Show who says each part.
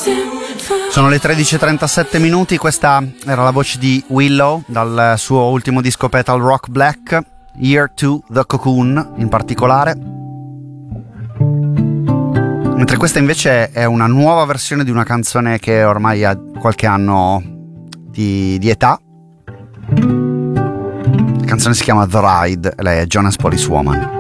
Speaker 1: Sono le 13:37 minuti, questa era la voce di Willow dal suo ultimo disco Petal Rock Black, Year to the Cocoon in particolare. Mentre questa invece è una nuova versione di una canzone che ormai ha qualche anno di età. La canzone si chiama The Ride e lei è Jonas Policewoman.